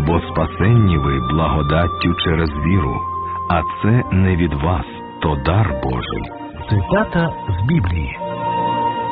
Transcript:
бо спасенні ви благодаттю через віру, а це не від вас, то дар Божий. Цитата з Біблії.